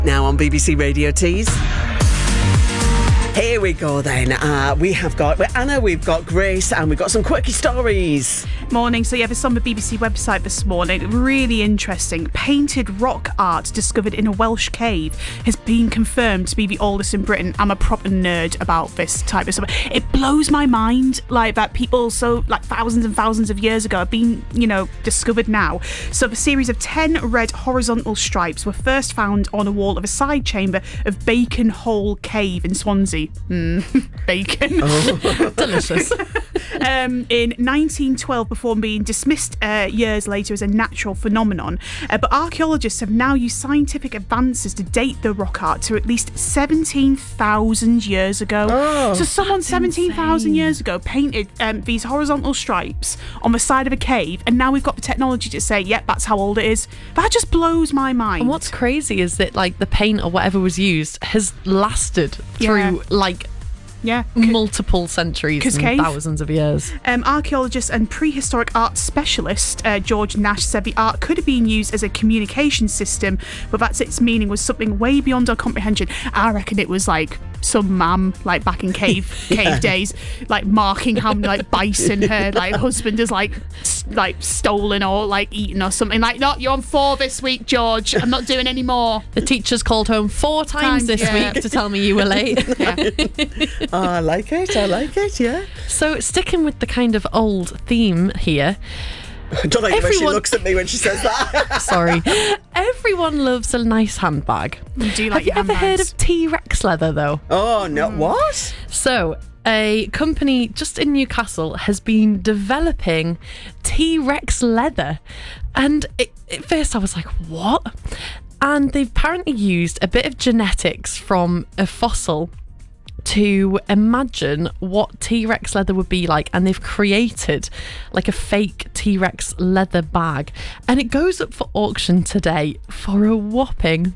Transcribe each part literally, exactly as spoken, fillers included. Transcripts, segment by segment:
Now on B B C Radio Tees. Here we go then. Uh, we have got well, Anna, we've got Grace, and we've got some quirky stories. Morning. So yeah, this on the B B C website this morning. Really interesting. Painted rock art discovered in a Welsh cave has been confirmed to be the oldest in Britain. I'm a proper nerd about this type of stuff. It blows my mind, like that people so like thousands and thousands of years ago have been, you know, discovered now. So the series of ten red horizontal stripes were first found on a wall of a side chamber of Bacon Hole Cave in Swansea. Mm, bacon. Oh. Delicious. um, in nineteen twelve, before being dismissed uh, years later as a natural phenomenon. Uh, but archaeologists have now used scientific advances to date the rock art to at least seventeen thousand years ago. Oh, so someone seventeen thousand years ago painted um, these horizontal stripes on the side of a cave, and now we've got the technology to say, yep, that's how old it is. That just blows my mind. And what's crazy is that like the paint or whatever was used has lasted through Yeah. like yeah. multiple centuries and cave. thousands of years. Um, archaeologist and prehistoric art specialist uh, George Nash said the art could have been used as a communication system, but that's its meaning was something way beyond our comprehension. I reckon it was like some mam, like back in cave cave Yeah. days, like marking how many like bison her like husband has like s- like stolen or like eaten or something. Like, no, you're on four this week, George. I'm not doing any more. The teachers called home four times Times, this yeah. week to tell me you were late. Yeah. Oh, I like it. I like it. Yeah. So sticking with the kind of old theme here, I don't like the way she Everyone- looks at me when she says that. sorry, everyone loves a nice handbag. You do like Have you your ever heard handbags. of T-Rex leather though? Oh no! What? So, a company just in Newcastle has been developing T-Rex leather. And it, at first I was like, what? And they've apparently used a bit of genetics from a fossil to imagine what T-Rex leather would be like, and they've created like a fake T-Rex leather bag, and it goes up for auction today for a whopping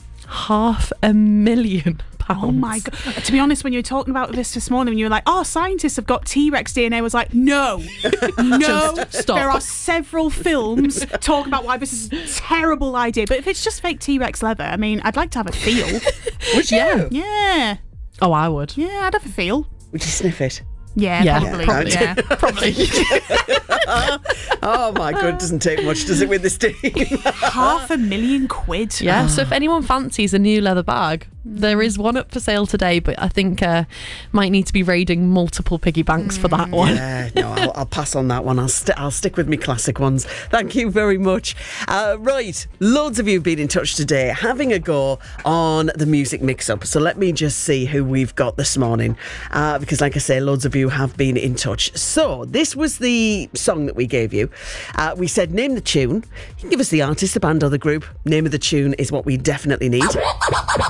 half a million pounds. Oh my god! To be honest, when you were talking about this this morning, when you were like, "Oh, scientists have got T-Rex D N A," I was like, "No, no." Just stop. There are several films talking about why this is a terrible idea. But if it's just fake T-Rex leather, I mean, I'd like to have a feel. Would you? Yeah. Yeah, Oh, I would. yeah, I'd have a feel. Would you sniff it? Yeah, Yeah. probably. Probably. Yeah, probably. Oh my god! It doesn't take much, does it, with this team? Half a million quid. Yeah, so if anyone fancies a new leather bag, there is one up for sale today, but I think uh, might need to be raiding multiple piggy banks for that one. Yeah, no, I'll, I'll pass on that one. I'll, st- I'll stick with me classic ones. Thank you very much. Uh, right, loads of you have been in touch today, having a go on the music mix-up. So let me just see who we've got this morning, uh, because like I say, loads of you have been in touch. So this was the song that we gave you. Uh, we said name the tune. You can give us the artist, the band or the group. Name of the tune is what we definitely need.